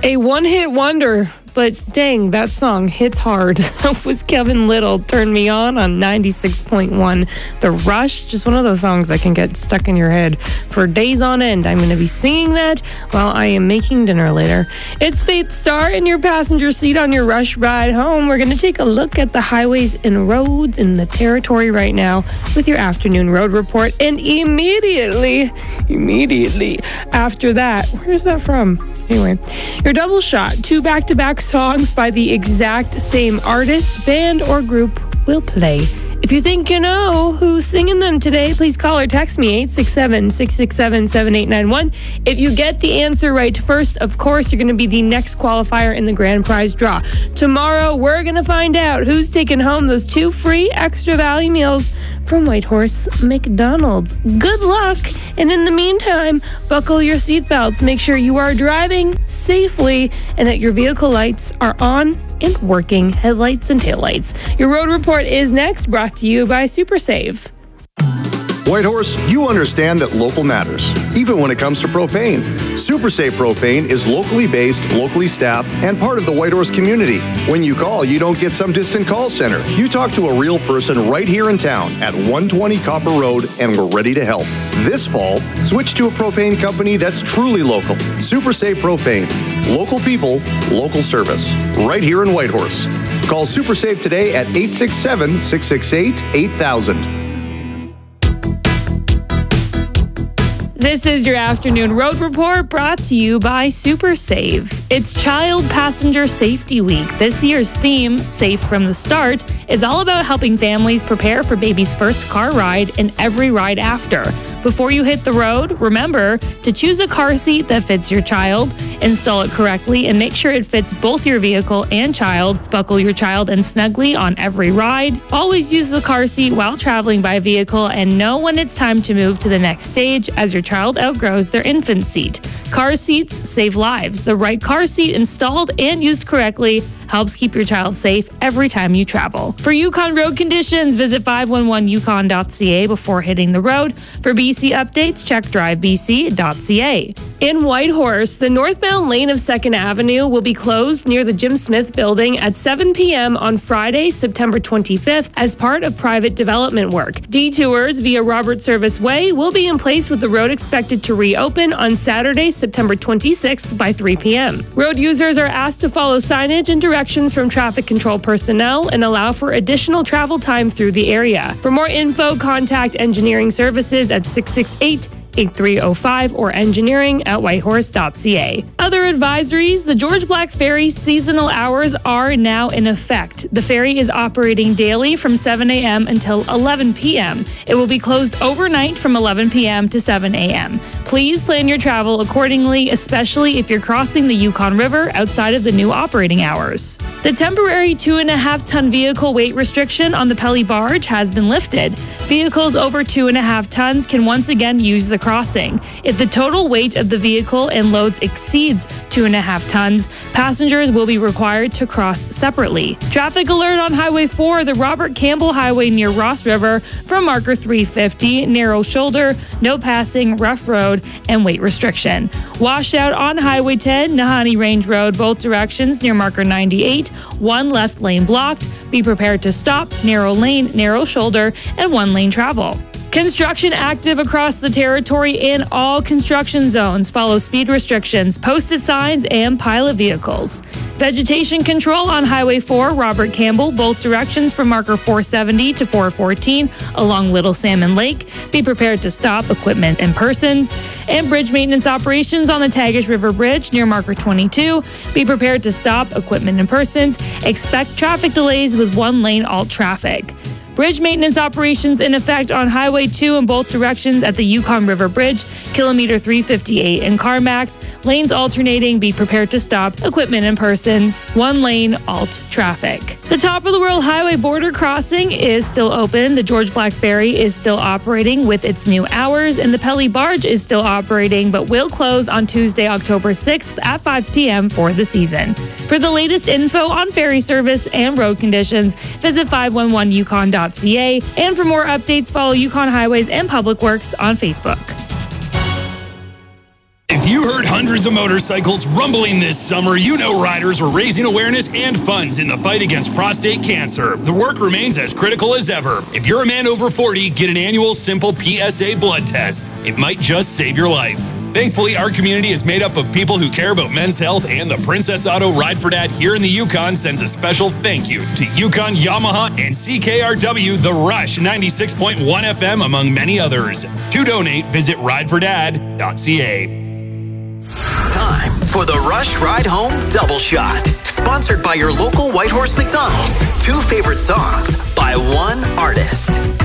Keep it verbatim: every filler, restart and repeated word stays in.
A one-hit wonder, but dang, that song hits hard. That was Kevin Little, Turn Me On on ninety-six point one. The Rush, just one of those songs that can get stuck in your head for days on end. I'm going to be singing that while I am making dinner later. It's Faith Star in your passenger seat on your Rush ride home. We're going to take a look at the highways and roads in the territory right now with your afternoon road report. And immediately, immediately after that, where's that from? Anyway, your double shot, two back-to-back songs by the exact same artist, band, or group will play. If you think you know who's singing them today, please call or text me, eight six seven, six six seven, seven eight nine one. If you get the answer right first, of course, you're going to be the next qualifier in the grand prize draw. Tomorrow, we're going to find out who's taking home those two free extra value meals from Whitehorse McDonald's. Good luck, and in the meantime, buckle your seatbelts. Make sure you are driving safely and that your vehicle lights are on and working, headlights and taillights. Your road report is next, brought to you by SuperSave. Whitehorse, you understand that local matters, even when it comes to propane. SuperSafe Propane is locally based, locally staffed, and part of the Whitehorse community. When you call, you don't get some distant call center. You talk to a real person right here in town at one twenty Copper Road, and we're ready to help. This fall, switch to a propane company that's truly local. SuperSafe Propane. Local people, local service. Right here in Whitehorse. Call SuperSafe today at eight six seven, six six eight, eight thousand. This is your afternoon road report brought to you by SuperSave. It's Child Passenger Safety Week. This year's theme, Safe from the Start, is all about helping families prepare for baby's first car ride and every ride after. Before you hit the road, remember to choose a car seat that fits your child, install it correctly, and make sure it fits both your vehicle and child. Buckle your child in snugly on every ride. Always use the car seat while traveling by vehicle, and know when it's time to move to the next stage as your child outgrows their infant seat. Car seats save lives. The right car seat installed and used correctly helps keep your child safe every time you travel. For Yukon road conditions, visit five one one yukon dot c a before hitting the road. For B C updates, check drive b c dot c a. In Whitehorse, the northbound lane of second Avenue will be closed near the Jim Smith building at seven p.m. on Friday, September twenty-fifth, as part of private development work. Detours via Robert Service Way will be in place, with the road expected to reopen on Saturday, September twenty-sixth by three p.m. Road users are asked to follow signage and directions from traffic control personnel and allow for additional travel time through the area. For more info, contact Engineering Services at six six eight, eight three zero five or engineering at whitehorse dot c a. Other advisories: the George Black Ferry seasonal hours are now in effect. The ferry is operating daily from seven a.m. until eleven p.m. It will be closed overnight from eleven p.m. to seven a.m. Please plan your travel accordingly, especially if you're crossing the Yukon River outside of the new operating hours. The temporary two and a half ton vehicle weight restriction on the Pelly Barge has been lifted. Vehicles over two and a half tons can once again use the crossing. If the total weight of the vehicle and loads exceeds two and a half tons, passengers will be required to cross separately. Traffic alert on Highway four, the Robert Campbell Highway near Ross River from marker three fifty, narrow shoulder, no passing, rough road, and weight restriction. Washout on Highway ten, Nahanni Range Road, both directions near marker ninety-eight, one left lane blocked. Be prepared to stop, narrow lane, narrow shoulder, and one lane travel. Construction active across the territory in all construction zones. Follow speed restrictions, posted signs, and pilot vehicles. Vegetation control on Highway four, Robert Campbell, both directions from marker four seventy to four fourteen along Little Salmon Lake. Be prepared to stop equipment and persons. And bridge maintenance operations on the Tagish River Bridge near marker twenty-two. Be prepared to stop equipment and persons. Expect traffic delays with one lane alt traffic. Bridge maintenance operations in effect on Highway two in both directions at the Yukon River Bridge, kilometer three fifty-eight in Carmax. Lanes alternating. Be prepared to stop equipment and persons. One lane alt traffic. The Top of the World Highway border crossing is still open. The George Black Ferry is still operating with its new hours, and the Pelly Barge is still operating but will close on Tuesday, October sixth at five p.m. for the season. For the latest info on ferry service and road conditions, visit five one one yukon dot c a, and for more updates, follow Yukon Highways and Public Works on Facebook. If you heard hundreds of motorcycles rumbling this summer, you know riders were raising awareness and funds in the fight against prostate cancer. The work remains as critical as ever. If you're a man over forty, get an annual simple P S A blood test. It might just save your life. Thankfully, our community is made up of people who care about men's health, and the Princess Auto Ride for Dad here in the Yukon sends a special thank you to Yukon, Yamaha, and C K R W, The Rush ninety-six point one F M, among many others. To donate, visit ride for dad dot c a. Time for the Rush Ride Home Double Shot. Sponsored by your local Whitehorse McDonald's. Two favorite songs by one artist.